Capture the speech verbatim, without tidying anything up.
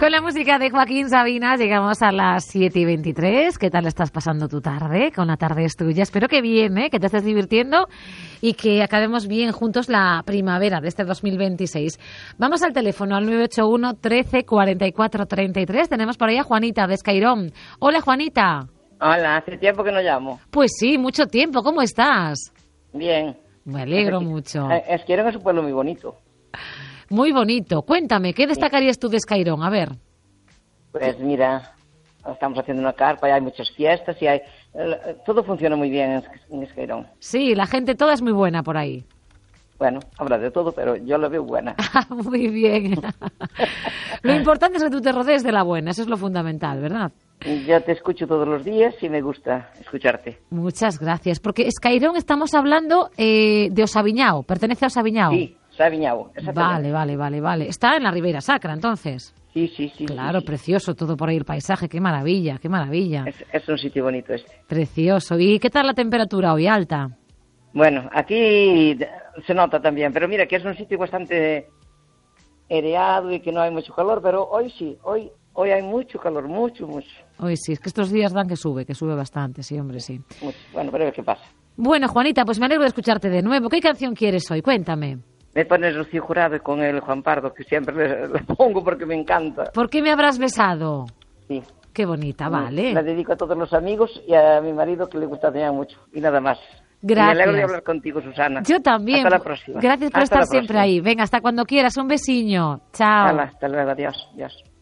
Con la música de Joaquín Sabina llegamos a las siete y veintitrés. ¿Qué tal estás pasando tu tarde? Con la tarde es tuya. Espero que bien, ¿eh? Que te estés divirtiendo y que acabemos bien juntos la primavera de este dos mil veintiséis. Vamos al teléfono al nueve ocho uno, trece, cuarenta y cuatro, treinta y tres. Tenemos por ahí a Juanita de Escairón. Hola, Juanita. Hola, hace tiempo que no llamo. Pues sí, mucho tiempo. ¿Cómo estás? Bien. Me alegro mucho. Escairón es un pueblo muy bonito. Muy bonito. Cuéntame, ¿qué destacarías tú de Escairón? A ver. Pues mira, estamos haciendo una carpa y hay muchas fiestas y hay todo funciona muy bien en Escairón. Sí, la gente toda es muy buena por ahí. Bueno, habrá de todo, pero yo la veo buena. Muy bien. Lo importante es que tú te rodees de la buena, eso es lo fundamental, ¿verdad? Yo te escucho todos los días y me gusta escucharte. Muchas gracias, porque Escairón estamos hablando eh, de Osaviñao, pertenece a Osaviñao. Sí, Osaviñao. Vale, vale, vale, vale. Está en la Ribeira Sacra, entonces. Sí, sí, sí. Claro, sí, sí. Precioso todo por ahí el paisaje, qué maravilla, qué maravilla. Es, es un sitio bonito este. Precioso. ¿Y qué tal la temperatura hoy? ¿Alta? Bueno, aquí se nota también, pero mira que es un sitio bastante aireado y que no hay mucho calor, pero hoy sí, hoy hoy hay mucho calor, mucho, mucho. Hoy sí, es que estos días dan que sube, que sube bastante, sí, hombre, sí. Mucho. Bueno, pero a ver qué pasa. Bueno, Juanita, pues me alegro de escucharte de nuevo. ¿Qué canción quieres hoy? Cuéntame. Me pones Rocío Jurado con el Juan Pardo, que siempre le, le pongo porque me encanta. ¿Por qué me habrás besado? Sí. Qué bonita, vale. La dedico a todos los amigos y a mi marido, que le gusta también mucho. Y nada más. Gracias. Me alegro de hablar contigo, Susana. Yo también. Hasta la próxima. Gracias por hasta estar siempre ahí. Venga, hasta cuando quieras. Un besiño. Chao. Hola, hasta luego. Adiós. Adiós.